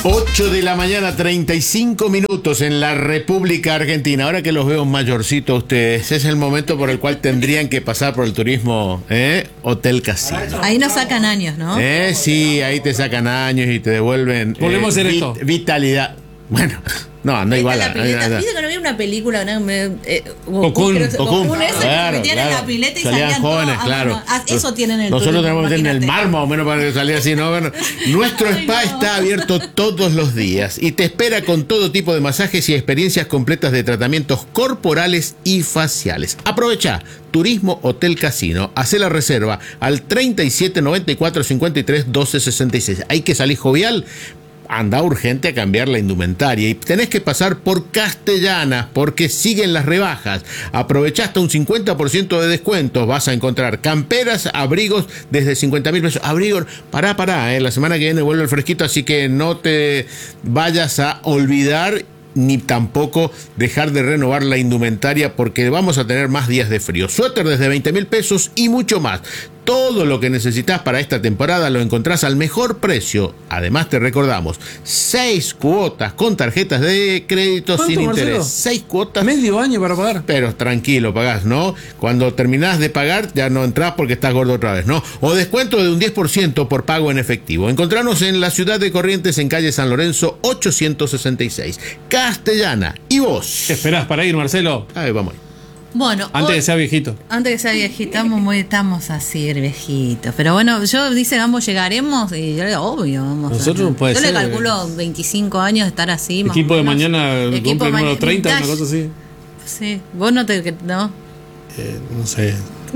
8 de la mañana, 35 minutos en la República Argentina. Ahora que los veo mayorcitos a ustedes, es el momento por el cual tendrían que pasar por el turismo Hotel Casino. Ahí nos sacan años, ¿no? Sí, ahí te sacan años y te devuelven volvemos a hacer esto. Vitalidad. Bueno, no igual. ¿Viste que no había una película? Cocoon, ese que se metían en la pileta y salían jóvenes, todos, claro. Eso tienen el Nosotros turismo, tenemos que meter en el imagínate. mar más o menos para que salga así, ¿no? Bueno, nuestro spa está abierto todos los días y te espera con todo tipo de masajes y experiencias completas de tratamientos corporales y faciales. Aprovecha Turismo Hotel Casino. Hacé la reserva al 37 94 53 12 66. Hay que salir jovial. Anda urgente a cambiar la indumentaria y tenés que pasar por Castellanas porque siguen las rebajas. Aprovechá hasta un 50% de descuentos. Vas a encontrar camperas, abrigos desde 50.000 pesos. Abrigos, pará, la semana que viene vuelve el fresquito, así que no te vayas a olvidar ni tampoco dejar de renovar la indumentaria porque vamos a tener más días de frío. Suéter desde 20.000 pesos y mucho más. Todo lo que necesitas para esta temporada lo encontrás al mejor precio. Además te recordamos, 6 cuotas con tarjetas de crédito sin interés. Marcelo? 6 cuotas. Medio año para pagar. Pero tranquilo, pagás, ¿no? Cuando terminás de pagar ya no entrás porque estás gordo otra vez, ¿no? O descuento de un 10% por pago en efectivo. Encontranos en la ciudad de Corrientes en calle San Lorenzo 866. Castellana. ¿Y vos? ¿Qué esperás para ir, Marcelo? A ver, vamos ahí. Bueno, Antes de ser viejito. Antes de ser viejito, estamos así, viejitos. Pero bueno, yo dicen, ambos llegaremos y yo le digo, obvio, vamos. Nosotros puede yo ser. le calculo 25 años de estar así. Más Equipo o de menos. mañana Equipo cumple el número mañana, 30, una vintage. cosa así. Sí, vos no te. ¿No? No sé.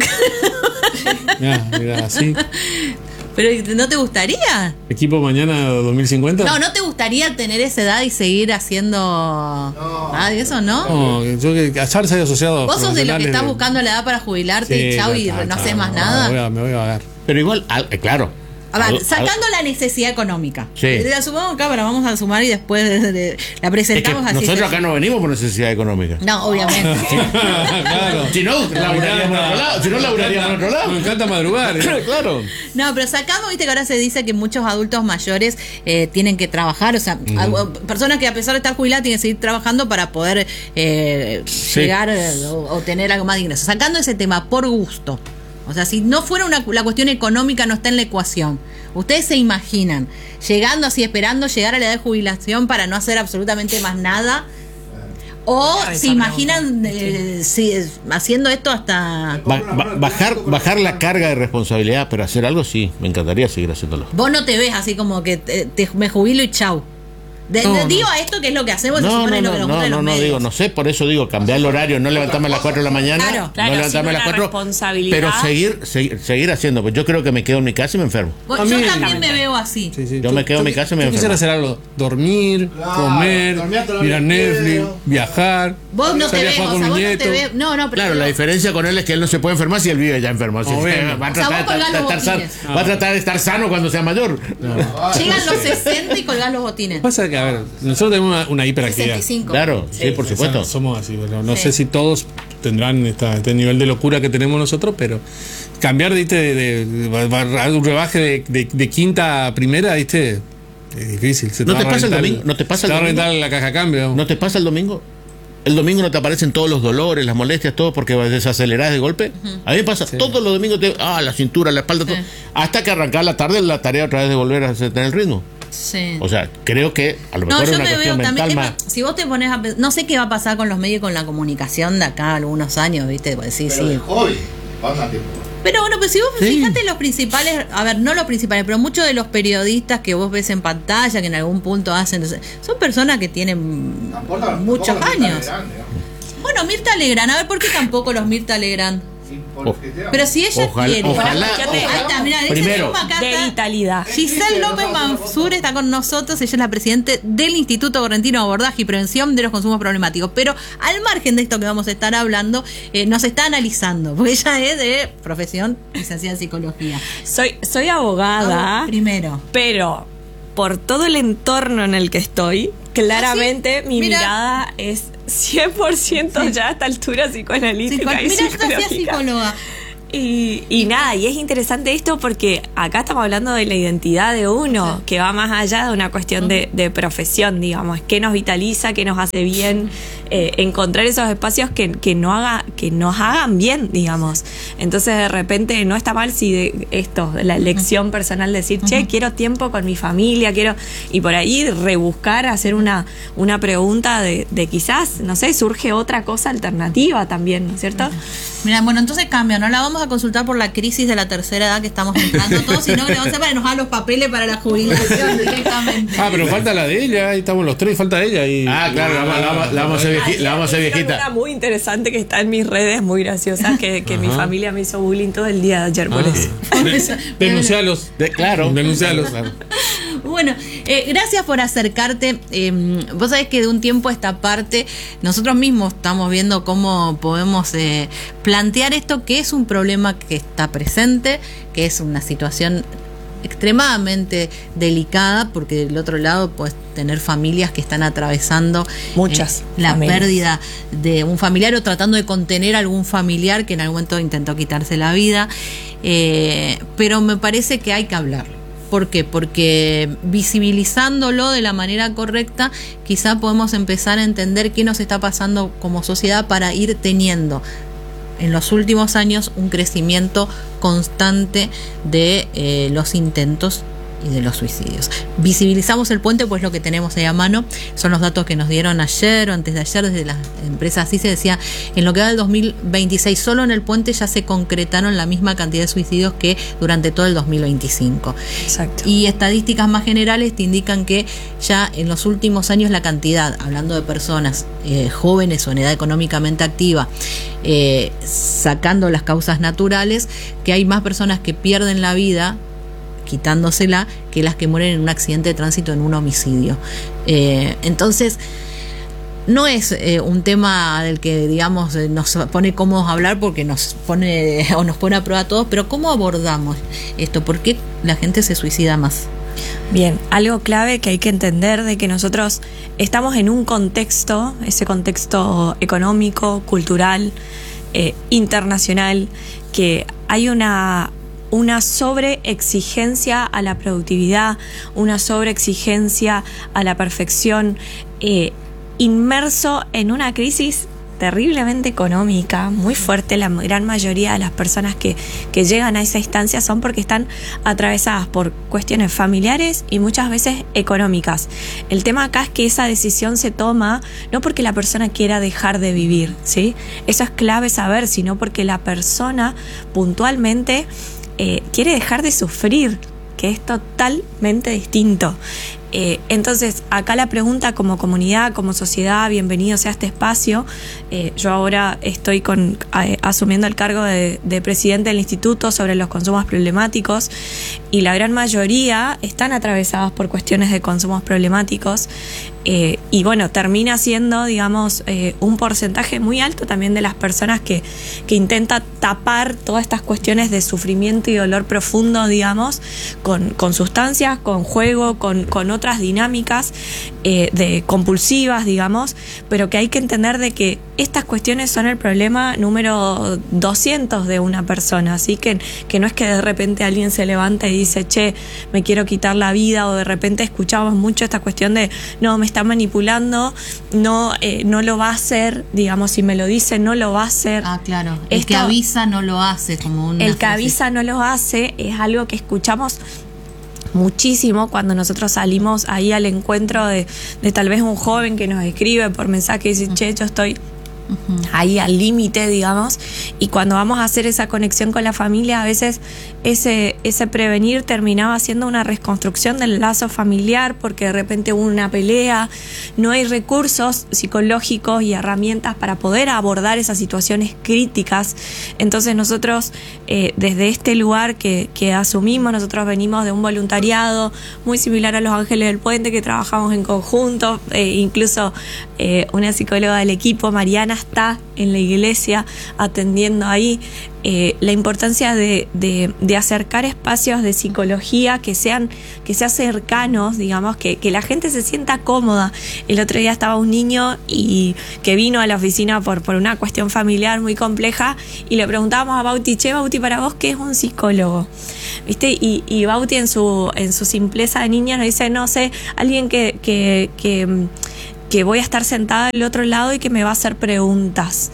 Mira, así. ¿Pero no te gustaría? Equipo mañana 2050. No te gustaría tener esa edad y seguir haciendo nada de eso, ¿no? No, yo que estar asociado. Vos sos de los que estás profesionales buscando la edad para jubilarte y chau, y no haces más nada. Me voy a ver. Pero igual, claro. A ver, sacando la necesidad económica. Sí. La sumamos acá, pero vamos a sumar y después la Es que presentamos así. nosotros acá no venimos por necesidad económica. No, obviamente. Claro. Si no, laburaríamos en otro lado. Si no, laburaríamos en otro lado. Me encanta madrugar. Claro. No, pero sacamos, viste que ahora se dice que muchos adultos mayores tienen que trabajar, o sea, personas que a pesar de estar jubiladas tienen que seguir trabajando para poder llegar o tener algo más de ingresos. Sacando ese tema por gusto. O sea, si no fuera la cuestión económica, no está en la ecuación. Ustedes se imaginan llegando así, esperando llegar a la edad de jubilación para no hacer absolutamente más nada. O se imaginan haciendo esto hasta... Bajar la carga de responsabilidad, pero hacer algo sí, me encantaría seguir haciéndolo. Vos no te ves así como que me jubilo y chau. Digo a esto que es lo que hacemos, se supone lo que nos gusta de los medios. digo, no sé, por eso digo, cambiar el horario, no levantarme a las 4 de la mañana, Claro, no levantarme a las 4, pero seguir haciendo, pues yo creo que me quedo en mi casa y me enfermo. Yo también me veo así. Sí. Yo me quedo en mi casa y me Yo quisiera enfermo. hacer algo. Dormir, comer, mirar Netflix, viajar. Vos no te salir a ves, jugar o con sea, mi vos no nieto. te ves. No, pero Claro, la diferencia con él es que él no se puede enfermar si él vive ya enfermo. Así que bueno. va a O sea, tratar vos colgás de los estar sano. botines. Va a tratar de estar sano cuando sea mayor. llegan los 60 y colgás los botines. Pasa que, a ver, nosotros tenemos una hiperactividad. 65. Claro, sí, por supuesto. Somos así, pero no Sí. sé si todos tendrán este nivel de locura que tenemos nosotros, pero cambiar, ¿viste? de un rebaje de quinta a primera, ¿viste? Es difícil. ¿No te pasa el domingo? ¿No te pasa el va a domingo? rentar la caja a cambio. ¿No te pasa el domingo? El domingo no te aparecen todos los dolores, las molestias, todo porque desacelerás de golpe. A mí me pasa todos los domingos, la cintura, la espalda, todo, hasta que arrancar la tarde la tarea otra vez de volver a tener el ritmo. Sí. O sea, creo que a lo mejor es yo una me cuestión veo mental también. más. Si vos te pones a pensar, no sé qué va a pasar con los medios y con la comunicación de acá a algunos años, ¿viste? Pues sí. Hobby, pasa tiempo. Pero bueno, pues si vos Sí. fíjate los principales, a ver, no los principales, pero muchos de los periodistas que vos ves en pantalla, que en algún punto hacen, son personas que tienen muchos años. Bueno, Mirta Legrand, a ver, ¿por qué tampoco los Mirta Legrand? Pero si ella quiere. Ojalá. Ahí está, mirá, dice Primero. misma carta. De vitalidad. Giselle López Mansur está con nosotros, ella es la presidenta del Instituto Correntino de Abordaje y Prevención de los Consumos Problemáticos. Pero al margen de esto que vamos a estar hablando, nos está analizando, porque ella es de profesión licenciada en psicología. Soy abogada, Primero. pero por todo el entorno en el que estoy, claramente mi Mira. mirada es 100% ya a esta altura psicoanalítica y Mira, yo hacía psicológica. psicóloga. Y nada, y es interesante esto porque acá estamos hablando de la identidad de uno, que va más allá de una cuestión de profesión, digamos, qué nos vitaliza, qué nos hace bien, encontrar esos espacios que nos hagan bien, digamos. Entonces de repente no está mal si la elección personal, decir, che, quiero tiempo con mi familia, y por ahí rebuscar, hacer una pregunta de quizás, no sé, surge otra cosa alternativa también, ¿no es cierto? Mira, bueno, entonces cambia, no la vamos a consultar por la crisis de la tercera edad que estamos entrando todos, sino que le vamos a para enojar los papeles para la jubilación directamente. Pero falta la de ella, ahí estamos los tres, falta ella. Claro, la vamos a hacer viejita. Una muy interesante que está en mis redes, muy graciosa, que mi familia me hizo bullying todo el día de ayer por eso. Denuncialos. Claro. Denuncialos. Bueno, gracias por acercarte. Vos sabés que de un tiempo a esta parte nosotros mismos estamos viendo cómo podemos plantear esto, que es un problema que está presente, que es una situación extremadamente delicada, porque del otro lado puedes tener familias que están atravesando muchas la familias. Pérdida de un familiar o tratando de contener a algún familiar que en algún momento intentó quitarse la vida, pero me parece que hay que hablarlo. ¿Por qué? Porque visibilizándolo de la manera correcta, quizá podemos empezar a entender qué nos está pasando como sociedad para ir teniendo en los últimos años un crecimiento constante de los intentos y de los suicidios. Visibilizamos el puente, pues lo que tenemos ahí a mano son los datos que nos dieron ayer o antes de ayer desde las empresas. Así se decía, en lo que va del 2026, solo en el puente ya se concretaron la misma cantidad de suicidios que durante todo el 2025. Exacto. Y estadísticas más generales te indican que ya en los últimos años la cantidad, hablando de personas jóvenes o en edad económicamente activa, sacando las causas naturales, que hay más personas que pierden la vida quitándosela que las que mueren en un accidente de tránsito, en un homicidio. Entonces no es un tema del que, digamos, nos pone cómodos hablar porque nos pone a prueba a todos, pero ¿cómo abordamos esto? ¿Por qué la gente se suicida más? Bien, algo clave que hay que entender de que nosotros estamos en un contexto, ese contexto económico, cultural, internacional, que hay una sobreexigencia a la productividad, una sobreexigencia a la perfección, inmerso en una crisis terriblemente económica, muy fuerte. La gran mayoría de las personas que llegan a esa instancia son porque están atravesadas por cuestiones familiares y muchas veces económicas. El tema acá es que esa decisión se toma no porque la persona quiera dejar de vivir, ¿sí? Eso es clave saber, sino porque la persona puntualmente quiere dejar de sufrir, que es totalmente distinto. Entonces, acá la pregunta como comunidad, como sociedad, bienvenidos a este espacio. Yo ahora estoy asumiendo el cargo de presidente del Instituto sobre los consumos problemáticos, y la gran mayoría están atravesados por cuestiones de consumos problemáticos. Y bueno, termina siendo, digamos, un porcentaje muy alto también de las personas que intenta tapar todas estas cuestiones de sufrimiento y dolor profundo, digamos, con sustancias, con juego, con otras dinámicas de compulsivas, digamos, pero que hay que entender de que estas cuestiones son el problema número 200 de una persona, así que no es que de repente alguien se levanta y dice, che, me quiero quitar la vida, o de repente escuchamos mucho esta cuestión de, no, me está manipulando, no lo va a hacer, digamos, si me lo dice, no lo va a hacer. Claro, el que avisa no lo hace, el que avisa no lo hace, es algo que escuchamos muchísimo cuando nosotros salimos ahí al encuentro de tal vez un joven que nos escribe por mensaje y dice, che, yo estoy ahí al límite, digamos, y cuando vamos a hacer esa conexión con la familia, a veces ese prevenir terminaba siendo una reconstrucción del lazo familiar, porque de repente hubo una pelea, no hay recursos psicológicos y herramientas para poder abordar esas situaciones críticas. Entonces nosotros desde este lugar que asumimos, nosotros venimos de un voluntariado muy similar a Los Ángeles del Puente, que trabajamos en conjunto, incluso una psicóloga del equipo, Mariana, está en la iglesia atendiendo ahí. La importancia de acercar espacios de psicología que sean cercanos, digamos, que la gente se sienta cómoda. El otro día estaba un niño y que vino a la oficina por una cuestión familiar muy compleja y le preguntábamos a Bauti, Bauti, para vos, ¿qué es un psicólogo? ¿Viste? Y Bauti en su simpleza de niña nos dice, no sé, alguien que voy a estar sentada del otro lado y que me va a hacer preguntas.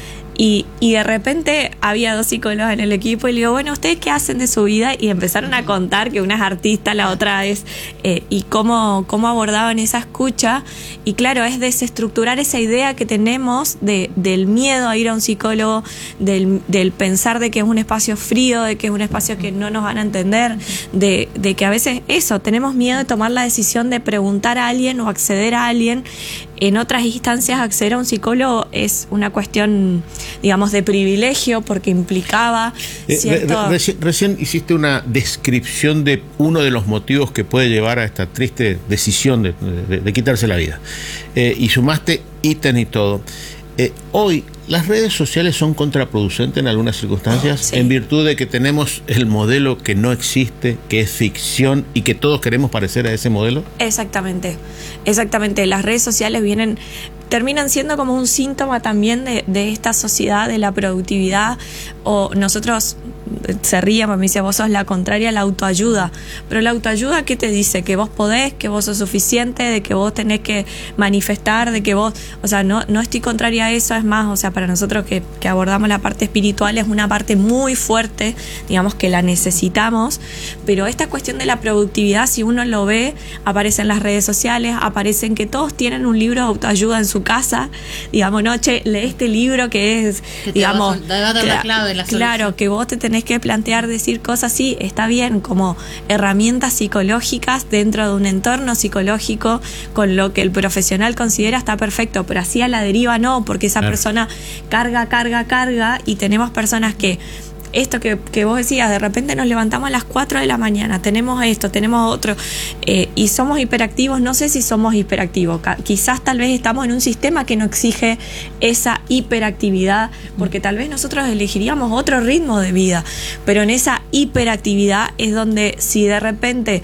Y de repente había 2 psicólogos en el equipo y le digo, bueno, ¿ustedes qué hacen de su vida? Y empezaron a contar que una es artista, la otra es... y cómo abordaban esa escucha. Y claro, es desestructurar esa idea que tenemos del miedo a ir a un psicólogo, del pensar de que es un espacio frío, de que es un espacio que no nos van a entender, de que a veces tenemos miedo de tomar la decisión de preguntar a alguien o acceder a alguien. En otras instancias, acceder a un psicólogo es una cuestión, digamos, de privilegio porque implicaba cierto... Recién hiciste una descripción de uno de los motivos que puede llevar a esta triste decisión de quitarse la vida. Y sumaste ítem y todo. Hoy las redes sociales son contraproducentes en algunas circunstancias, sí, en virtud de que tenemos el modelo que no existe, que es ficción y que todos queremos parecer a ese modelo. Exactamente. Las redes sociales terminan siendo como un síntoma también de esta sociedad de la productividad. O nosotros, se ríe, me dice, vos sos la contraria a la autoayuda, pero la autoayuda, ¿qué te dice? Que vos podés, que vos sos suficiente, de que vos tenés que manifestar, de que vos, o sea, no estoy contraria a eso. Es más, o sea, para nosotros que abordamos la parte espiritual, es una parte muy fuerte, digamos, que la necesitamos, pero esta cuestión de la productividad, si uno lo ve, aparece en las redes sociales, aparecen que todos tienen un libro de autoayuda en su casa, digamos, lee este libro que es, que digamos, te va a dar la clave, la solución. Claro, que vos te tenés que plantear, decir cosas, sí, está bien, como herramientas psicológicas dentro de un entorno psicológico, con lo que el profesional considera está perfecto, pero así a la deriva no, porque esa persona carga, y tenemos personas que esto que vos decías, de repente nos levantamos a las 4 de la mañana, tenemos esto, tenemos otro, y somos hiperactivos. No sé si somos hiperactivos, quizás tal vez estamos en un sistema que no exige esa hiperactividad, porque tal vez nosotros elegiríamos otro ritmo de vida, pero en esa hiperactividad es donde, si de repente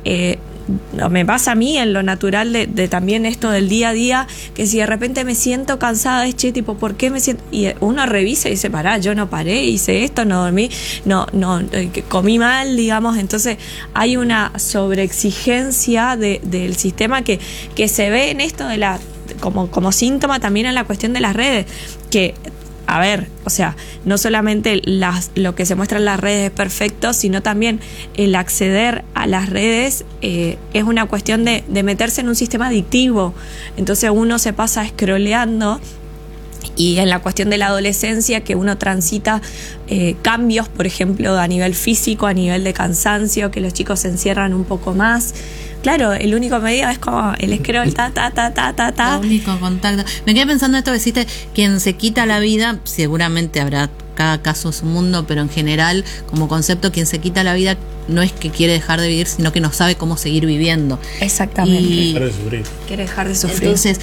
me pasa a mí en lo natural de también esto del día a día, que si de repente me siento cansada, es tipo, ¿por qué me siento? Y uno revisa y dice, pará, yo no paré, hice esto, no dormí, no comí mal, digamos. Entonces hay una sobreexigencia del sistema que se ve en esto de como síntoma también en la cuestión de las redes, que, a ver, o sea, no solamente lo que se muestra en las redes es perfecto, sino también el acceder a las redes es una cuestión de meterse en un sistema adictivo. Entonces uno se pasa scrolleando, y en la cuestión de la adolescencia, que uno transita cambios, por ejemplo, a nivel físico, a nivel de cansancio, que los chicos se encierran un poco más. Claro, el único medio es como el scroll, El único contacto. Me quedé pensando esto que deciste, quien se quita la vida, seguramente habrá cada caso su mundo, pero en general, como concepto, quien se quita la vida no es que quiere dejar de vivir, sino que no sabe cómo seguir viviendo. Exactamente. Quiere dejar de sufrir. Entonces,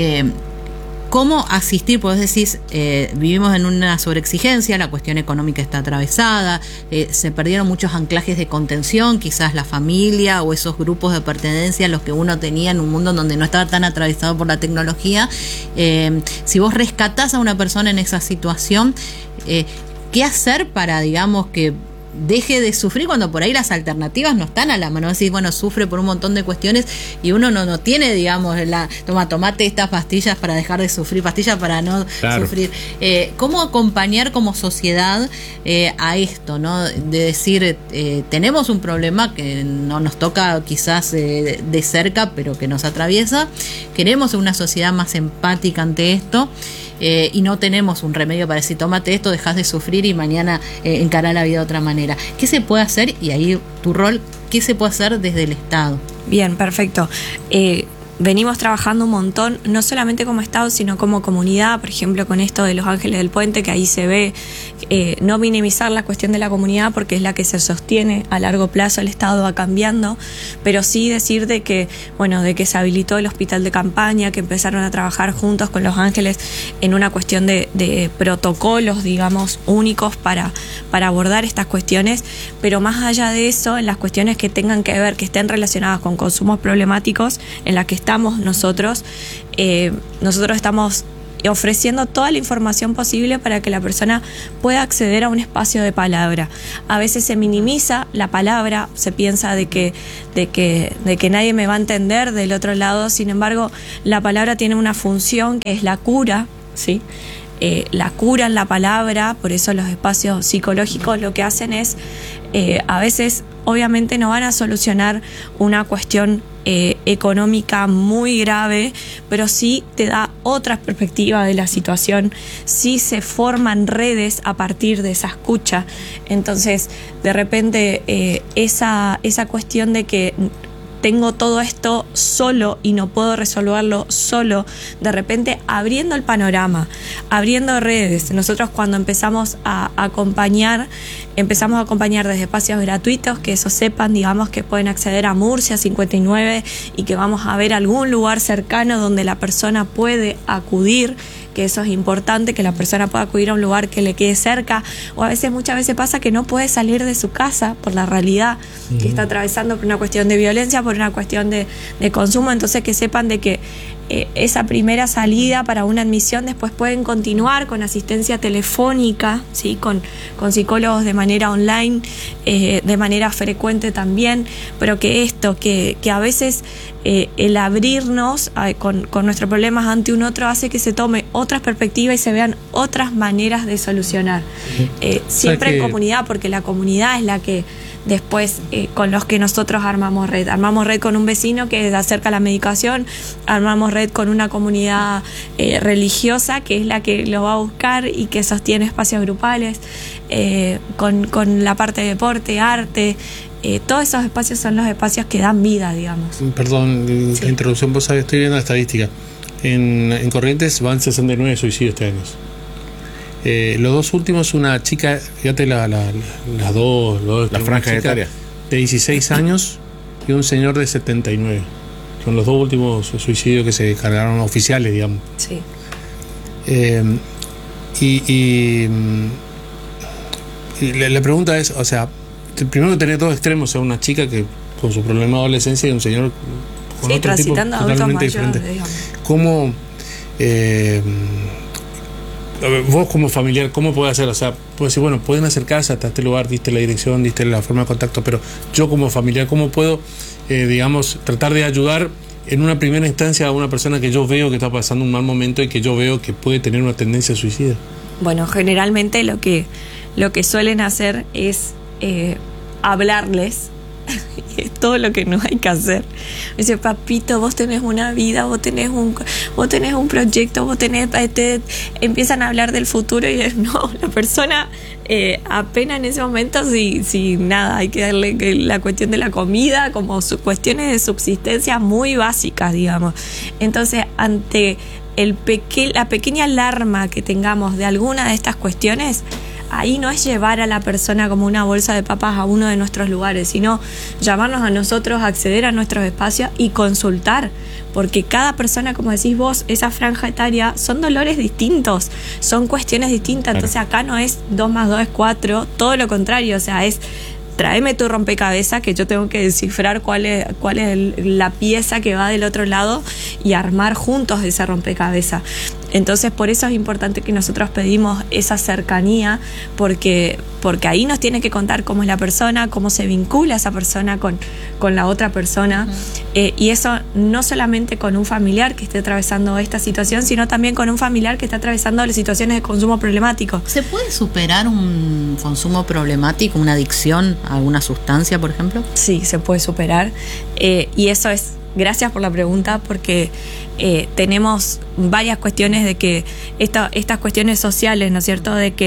¿cómo asistir? Pues decís, vivimos en una sobreexigencia, la cuestión económica está atravesada, se perdieron muchos anclajes de contención, quizás la familia o esos grupos de pertenencia, los que uno tenía en un mundo donde no estaba tan atravesado por la tecnología. Si vos rescatás a una persona en esa situación, ¿qué hacer para, digamos, que deje de sufrir cuando por ahí las alternativas no están a la mano? Decís, bueno, sufre por un montón de cuestiones y uno no tiene, digamos, tomate estas pastillas para dejar de sufrir, pastillas para no sufrir. ¿Cómo acompañar como sociedad a esto, ¿no? De decir, tenemos un problema que no nos toca quizás de cerca, pero que nos atraviesa, queremos una sociedad más empática ante esto, y no tenemos un remedio para decir, tómate esto, dejás de sufrir y mañana encará la vida de otra manera? ¿Qué se puede hacer? Y ahí tu rol, ¿qué se puede hacer desde el Estado? Bien, perfecto. venimos trabajando un montón, no solamente como Estado, sino como comunidad, por ejemplo, con esto de los Ángeles del Puente, que ahí se ve, no minimizar la cuestión de la comunidad porque es la que se sostiene a largo plazo, el Estado va cambiando, pero sí decir de que, bueno, de que se habilitó el hospital de campaña, que empezaron a trabajar juntos con los Ángeles en una cuestión de protocolos, digamos, únicos para abordar estas cuestiones, pero más allá de eso, en las cuestiones que tengan que ver, que estén relacionadas con consumos problemáticos, en las que estamos nosotros estamos ofreciendo toda la información posible para que la persona pueda acceder a un espacio de palabra. A veces se minimiza la palabra, se piensa de que nadie me va a entender del otro lado, sin embargo, la palabra tiene una función que es la cura, ¿sí? La cura en la palabra, por eso los espacios psicológicos lo que hacen es, a veces obviamente no van a solucionar una cuestión económica muy grave, pero sí te da otra perspectiva de la situación, sí se forman redes a partir de esa escucha. Entonces, de repente, esa cuestión de que tengo todo esto solo y no puedo resolverlo solo, de repente abriendo el panorama, abriendo redes. Nosotros cuando empezamos a acompañar desde espacios gratuitos, que eso sepan, digamos, que pueden acceder a Murcia 59 y que vamos a ver algún lugar cercano donde la persona puede acudir, que eso es importante, que la persona pueda acudir a un lugar que le quede cerca, o a veces, muchas veces pasa que no puede salir de su casa por la realidad que está atravesando, por una cuestión de violencia, por una cuestión de consumo. Entonces que sepan de que esa primera salida para una admisión después pueden continuar con asistencia telefónica, ¿sí? con psicólogos de manera online, de manera frecuente también, pero que a veces el abrirnos con nuestros problemas ante un otro hace que se tome otras perspectivas y se vean otras maneras de solucionar. Siempre en comunidad, porque la comunidad es la que después con los que nosotros armamos red con un vecino que acerca la medicación, armamos red con una comunidad religiosa que es la que lo va a buscar y que sostiene espacios grupales, con la parte de deporte, arte. Todos esos espacios son los espacios que dan vida, digamos. Perdón, sí. La interrupción, vos sabés, estoy viendo la estadística. En Corrientes van 69 suicidios este año. Los dos últimos, una chica, fíjate las dos la franja etaria de 16 años y un señor de 79. Son los dos últimos suicidios que se cargaron oficiales, digamos. Sí. Y la pregunta es, o sea, primero tener dos extremos, o sea, una chica que con su problema de adolescencia y un señor con otro tipo totalmente diferente. ¿Cómo vos como familiar, cómo podés hacer? O sea, puedes decir, bueno, pueden acercarse hasta este lugar, diste la dirección, diste la forma de contacto, pero yo como familiar, ¿cómo puedo, digamos, tratar de ayudar en una primera instancia a una persona que yo veo que está pasando un mal momento y que yo veo que puede tener una tendencia suicida? Bueno, generalmente lo que suelen hacer es hablarles. Es todo lo que no hay que hacer. Me dice, papito, vos tenés una vida, vos tenés un proyecto, empiezan a hablar del futuro y no, la persona apenas en ese momento, si nada, hay que darle la cuestión de la comida, como cuestiones de subsistencia muy básicas, digamos. Entonces, ante la pequeña alarma que tengamos de alguna de estas cuestiones, ahí no es llevar a la persona como una bolsa de papas a uno de nuestros lugares, sino llamarnos a nosotros, acceder a nuestros espacios y consultar, porque cada persona, como decís vos, esa franja etaria, son dolores distintos, son cuestiones distintas. Entonces acá no es 2 más 2 es 4, todo lo contrario, o sea, es tráeme tu rompecabezas, que yo tengo que descifrar cuál es la pieza que va del otro lado y armar juntos ese rompecabezas. Entonces, por eso es importante que nosotros pedimos esa cercanía, porque ahí nos tiene que contar cómo es la persona, cómo se vincula esa persona con la otra persona. Y eso no solamente con un familiar que esté atravesando esta situación, sino también con un familiar que está atravesando las situaciones de consumo problemático. ¿Se puede superar un consumo problemático, una adicción a alguna sustancia, por ejemplo? Sí, se puede superar. Y eso es... Gracias por la pregunta, porque tenemos varias cuestiones de que estas cuestiones sociales, ¿no es cierto?, de que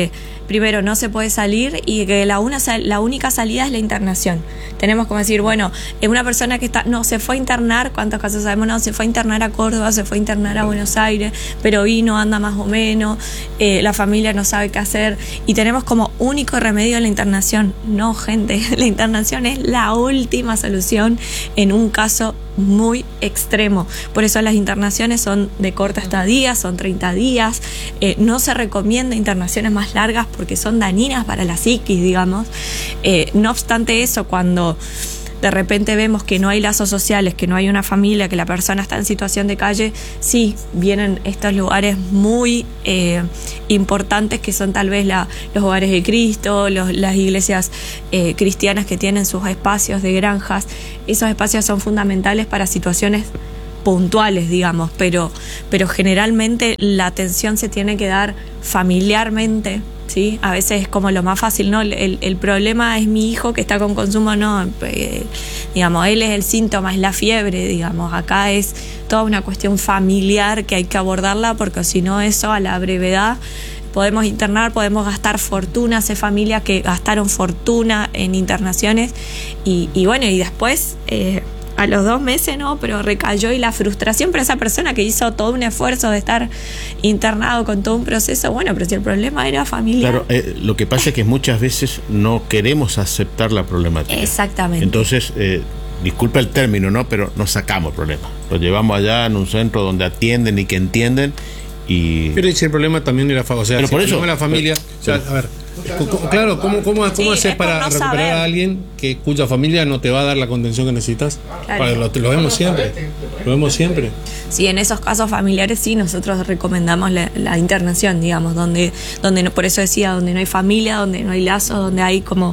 primero no se puede salir y que la única salida es la internación. Tenemos como decir, bueno, una persona que se fue a internar, ¿cuántos casos sabemos? No, se fue a internar a Córdoba, se fue a internar a Buenos Aires, pero vino, anda más o menos, la familia no sabe qué hacer y tenemos como único remedio la internación. No, gente, la internación es la última solución en un caso muy extremo. Por eso las internaciones son de corta estadía, son 30 días. No se recomienda internaciones más largas porque son dañinas para la psiquis, digamos. No obstante eso, cuando de repente vemos que no hay lazos sociales, que no hay una familia, que la persona está en situación de calle, sí, vienen estos lugares muy importantes que son tal vez los hogares de Cristo, las iglesias cristianas que tienen sus espacios de granjas. Esos espacios son fundamentales para situaciones puntuales, digamos, pero generalmente la atención se tiene que dar familiarmente, ¿sí? A veces es como lo más fácil, ¿no? El problema es mi hijo que está con consumo, no, digamos, él es el síntoma, es la fiebre, digamos, acá es toda una cuestión familiar que hay que abordarla porque si no eso a la brevedad podemos internar, podemos gastar fortuna, hace familias que gastaron fortuna en internaciones y bueno, y después a los 2 meses no, pero recayó y la frustración para esa persona que hizo todo un esfuerzo de estar internado con todo un proceso, bueno, pero si el problema era familiar. Claro, lo que pasa es que muchas veces no queremos aceptar la problemática. Exactamente. Entonces, disculpa el término, ¿no? Pero nos sacamos el problema. Lo llevamos allá en un centro donde atienden y que entienden y... Pero si el problema también era, o sea, pero si por el eso, problema de la familia, o sea, a ver, claro, ¿cómo Sí, hacer es por para no recuperar saber. a alguien cuya familia no te va a dar la contención que necesitas? Claro. Lo vemos siempre. Lo vemos siempre. Sí, en esos casos familiares sí, nosotros recomendamos la internación, digamos, donde no, por eso decía, donde no hay familia, donde no hay lazos, donde hay como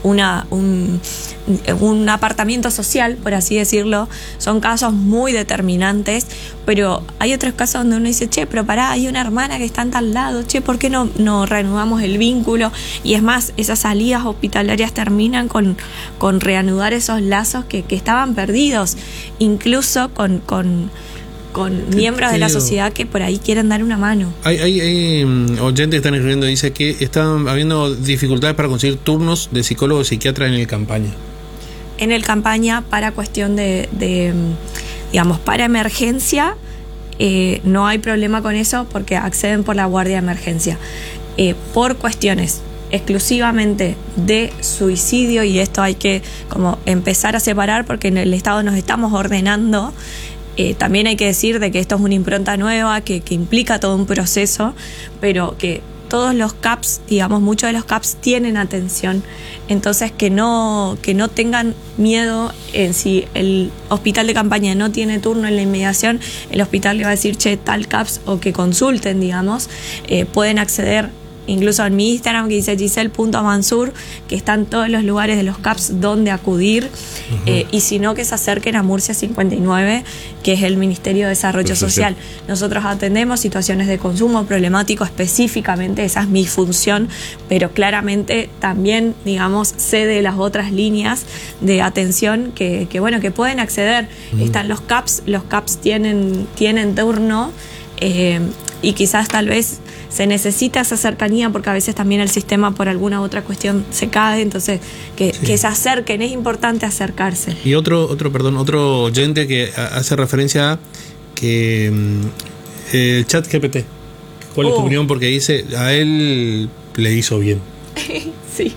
un apartamiento social, por así decirlo. Son casos muy determinantes, pero hay otros casos donde uno dice, che, pero pará, hay una hermana que está en tal lado, che, ¿por qué no reanudamos el vínculo? Y es más, esas salidas hospitalarias terminan con reanudar esos lazos que estaban perdidos, incluso con miembros de la sociedad que por ahí quieren dar una mano. Hay oyentes que están escribiendo, dice que están habiendo dificultades para conseguir turnos de psicólogo o psiquiatra en el campaña. En el campaña, para cuestión de digamos, para emergencia, no hay problema con eso porque acceden por la guardia de emergencia. Por cuestiones exclusivamente de suicidio, y esto hay que como empezar a separar porque en el Estado nos estamos ordenando. También hay que decir de que esto es una impronta nueva que implica todo un proceso, pero que todos los CAPS, digamos, muchos de los CAPS tienen atención, entonces que no tengan miedo. Si el hospital de campaña no tiene turno en la inmediación, el hospital le va a decir, che, tal CAPS, o que consulten, digamos, pueden acceder. Incluso en mi Instagram, que dice Giselle.Mansur, que están todos los lugares de los CAPS donde acudir. Y si no, que se acerquen a Murcia 59, que es el Ministerio de Desarrollo Social. Nosotros atendemos situaciones de consumo problemático específicamente, esa es mi función, pero claramente también, digamos, sé de las otras líneas de atención que pueden acceder. Están los CAPS tienen turno, y quizás tal vez se necesita esa cercanía porque a veces también el sistema por alguna otra cuestión se cae, entonces que se acerquen, es importante acercarse. Y otro oyente que hace referencia a que el ChatGPT, ¿cuál es tu opinión? Porque dice, a él le hizo bien. Sí.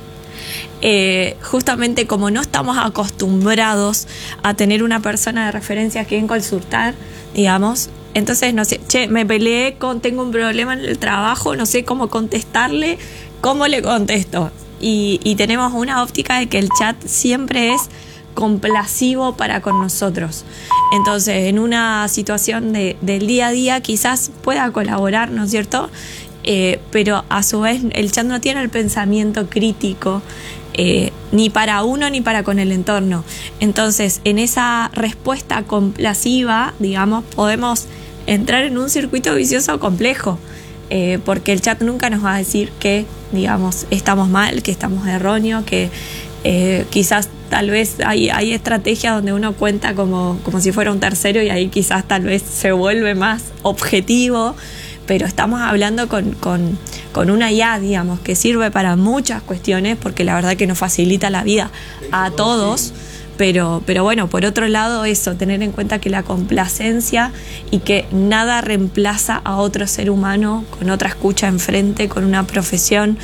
Justamente como no estamos acostumbrados a tener una persona de referencia a quien consultar, digamos, entonces no sé, che, me peleé tengo un problema en el trabajo, no sé cómo contestarle, ¿cómo le contesto? Y tenemos una óptica de que el chat siempre es complacivo para con nosotros. Entonces, en una situación del día a día quizás pueda colaborar, ¿no es cierto? Pero a su vez el chat no tiene el pensamiento crítico, ni para uno ni para con el entorno. Entonces, en esa respuesta complaciva, digamos, podemos entrar en un circuito vicioso complejo, porque el chat nunca nos va a decir que, digamos, estamos mal, que estamos erróneos, que quizás tal vez hay estrategias donde uno cuenta como si fuera un tercero y ahí quizás tal vez se vuelve más objetivo, pero estamos hablando con una IA, digamos, que sirve para muchas cuestiones, porque la verdad que nos facilita la vida a todos. Pero bueno, por otro lado eso, tener en cuenta que la complacencia y que nada reemplaza a otro ser humano con otra escucha enfrente, con una profesión,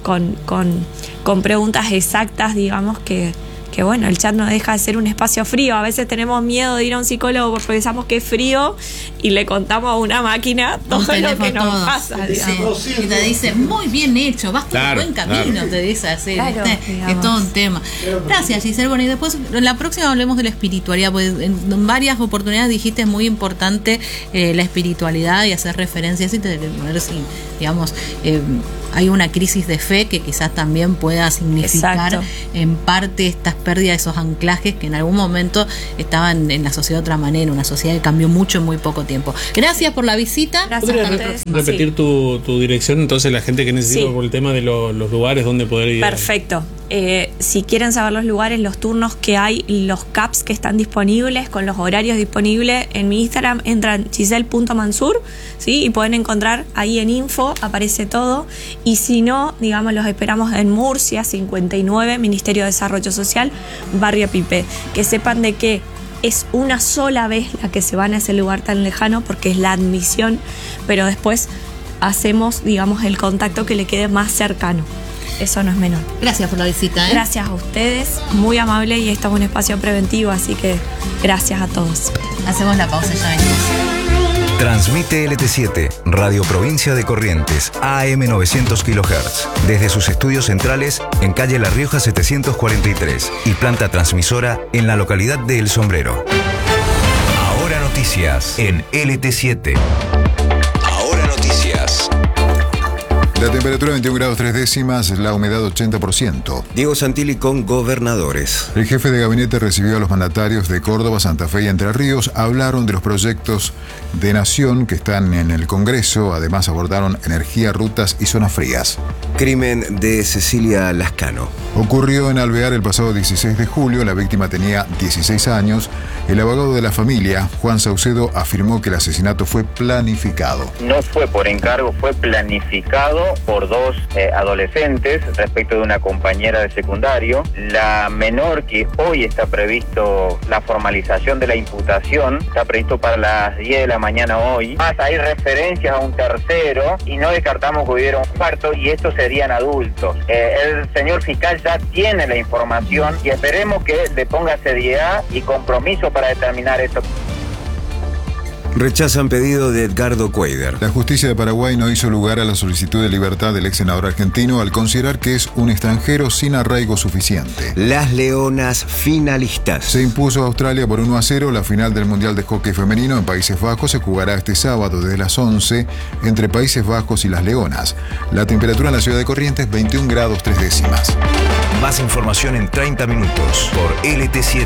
con preguntas exactas, digamos, que bueno, el chat no deja de ser un espacio frío. A veces tenemos miedo de ir a un psicólogo porque pensamos que es frío y le contamos a una máquina todo lo que nos pasa, digamos. Sí. Y te dice, muy bien hecho, vas por un buen camino, te dice así. Claro, es todo un tema. Gracias, Giselle. Bueno, y después, en la próxima hablemos de la espiritualidad, porque en varias oportunidades dijiste es muy importante la espiritualidad y hacer referencias y tener, digamos, hay una crisis de fe que quizás también pueda significar en parte estas pérdidas, esos anclajes que en algún momento estaban en la sociedad de otra manera, una sociedad que cambió mucho en muy poco tiempo. Gracias por la visita. Gracias. ¿Podrías repetir tu dirección? Entonces la gente que necesita por el tema de los lugares donde poder ir. Perfecto. Si quieren saber los lugares, los turnos que hay, los CAPS que están disponibles, con los horarios disponibles, en mi Instagram entran giselle.mansur, ¿sí? Y pueden encontrar ahí en info, aparece todo. Y si no, digamos, los esperamos en Murcia 59, Ministerio de Desarrollo Social, Barrio Pipe. Que sepan de que es una sola vez la que se van a ese lugar tan lejano, porque es la admisión, pero después hacemos, digamos, el contacto que le quede más cercano. Eso no es menor. Gracias por la visita. Gracias a ustedes, muy amable, y esto es un espacio preventivo, así que gracias a todos. Hacemos la pausa, ya venimos. Transmite LT7, Radio Provincia de Corrientes, AM 900 kHz, desde sus estudios centrales en calle La Rioja 743 y planta transmisora en la localidad de El Sombrero. Ahora noticias en LT7. Ahora noticias. La temperatura 21 grados 3 décimas, la humedad 80%. Diego Santilli con gobernadores. El jefe de gabinete recibió a los mandatarios de Córdoba, Santa Fe y Entre Ríos. Hablaron de los proyectos de nación que están en el Congreso. Además abordaron energía, rutas y zonas frías. Crimen de Cecilia Lascano. Ocurrió en Alvear el pasado 16 de julio. La víctima tenía 16 años. El abogado de la familia, Juan Saucedo, afirmó que el asesinato fue planificado. No fue por encargo, fue planificado por dos adolescentes respecto de una compañera de secundario. La menor, que hoy está previsto la formalización de la imputación, está previsto para las 10 de la mañana hoy. Más hay referencias a un tercero y no descartamos que hubiera un cuarto, y estos serían adultos. El señor fiscal ya tiene la información y esperemos que le ponga seriedad y compromiso para determinar esto. Rechazan pedido de Edgardo Cuader. La justicia de Paraguay no hizo lugar a la solicitud de libertad del ex senador argentino al considerar que es un extranjero sin arraigo suficiente. Las Leonas finalistas. Se impuso a Australia por 1-0. La final del Mundial de Hockey Femenino en Países Bajos se jugará este sábado desde las 11 entre Países Bajos y las Leonas. La temperatura en la ciudad de Corrientes 21 grados 3 décimas. Más información en 30 minutos por LT7.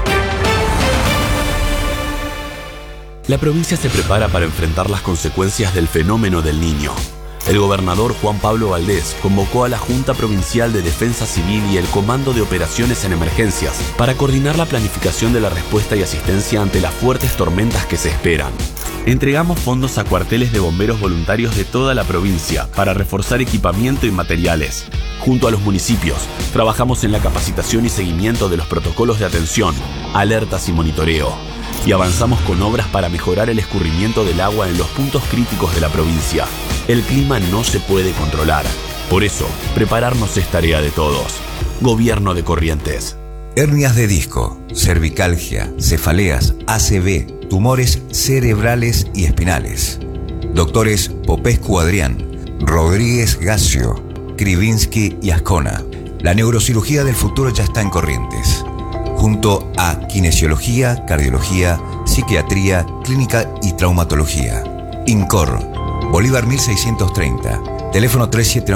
La provincia se prepara para enfrentar las consecuencias del fenómeno del Niño. El gobernador Juan Pablo Valdés convocó a la Junta Provincial de Defensa Civil y el Comando de Operaciones en Emergencias para coordinar la planificación de la respuesta y asistencia ante las fuertes tormentas que se esperan. Entregamos fondos a cuarteles de bomberos voluntarios de toda la provincia para reforzar equipamiento y materiales. Junto a los municipios, trabajamos en la capacitación y seguimiento de los protocolos de atención, alertas y monitoreo. Y avanzamos con obras para mejorar el escurrimiento del agua en los puntos críticos de la provincia. El clima no se puede controlar. Por eso, prepararnos es tarea de todos. Gobierno de Corrientes. Hernias de disco, cervicalgia, cefaleas, ACV, tumores cerebrales y espinales. Doctores Popescu Adrián, Rodríguez Gacio, Krivinsky y Ascona. La neurocirugía del futuro ya está en Corrientes. Junto a kinesiología, cardiología, psiquiatría, clínica y traumatología. INCOR, Bolívar 1630, teléfono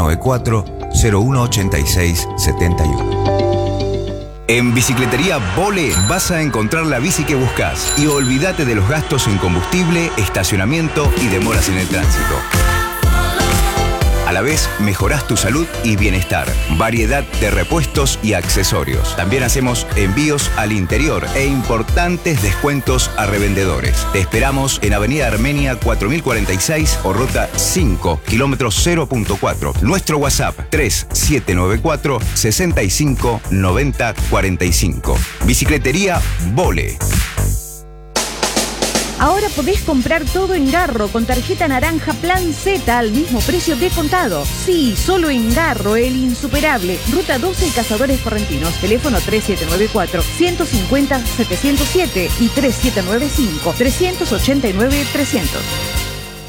3794-018671. En Bicicletería Bole vas a encontrar la bici que buscas y olvídate de los gastos en combustible, estacionamiento y demoras en el tránsito. A la vez, mejorás tu salud y bienestar. Variedad de repuestos y accesorios. También hacemos envíos al interior e importantes descuentos a revendedores. Te esperamos en Avenida Armenia 4046 o Ruta 5, kilómetro 0.4. Nuestro WhatsApp 3794 65 90 45. Bicicletería Vole. Ahora podés comprar todo en Garro con tarjeta naranja Plan Z al mismo precio de contado. Sí, solo en Garro, el insuperable. Ruta 12 y Cazadores Correntinos. Teléfono 3794-150-707 y 3795-389-300.